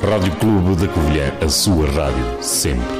Rádio Clube da Covilhã, a sua rádio, sempre.